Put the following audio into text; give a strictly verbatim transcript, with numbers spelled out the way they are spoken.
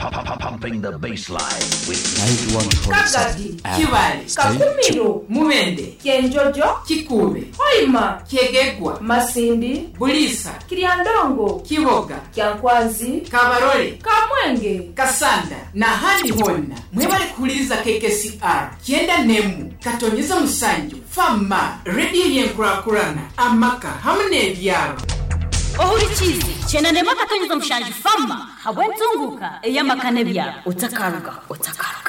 Pumping the bass line with Kagadi, Kibali, Kakumiro, Mumende, Kenjojo, Kikube, Hoima, Kiegegwa, Masindi, Bulisa, Kiriandongo, Kiboga, Kyankwanzi, Kabarole, Kamwenge, Kasanda, na hadi honna. Mwebale kuliza K K C R, Kienda Nemu, Katonyeza Musanju, Fama, Radio Yenkurakurana, Amaka, hamne byaro. Ohuri chizi, chena nema katonyeza Musanju, Fama, habwentunguka, eya makanebya, utakaruga, utakaruga.